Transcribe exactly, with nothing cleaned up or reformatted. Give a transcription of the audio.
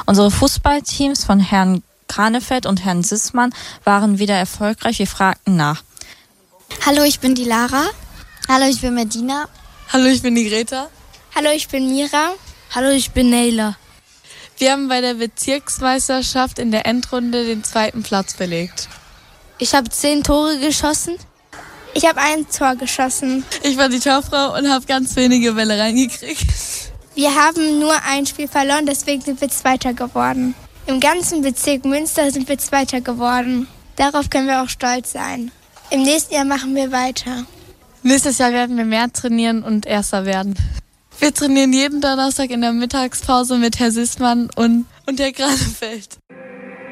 Unsere Fußballteams von Herrn Kranefeld und Herrn Sissmann waren wieder erfolgreich. Wir fragten nach. Hallo, ich bin die Lara. Hallo, ich bin Medina. Hallo, ich bin die Greta. Hallo, ich bin Mira. Hallo, ich bin Neyla. Wir haben bei der Bezirksmeisterschaft in der Endrunde den zweiten Platz belegt. Ich habe zehn Tore geschossen. Ich habe ein Tor geschossen. Ich war die Torfrau und habe ganz wenige Bälle reingekriegt. Wir haben nur ein Spiel verloren, deswegen sind wir Zweiter geworden. Im ganzen Bezirk Münster sind wir Zweiter geworden. Darauf können wir auch stolz sein. Im nächsten Jahr machen wir weiter. Nächstes Jahr werden wir mehr trainieren und Erster werden. Wir trainieren jeden Donnerstag in der Mittagspause mit Herr Sissmann und, und Herr Kranefeld.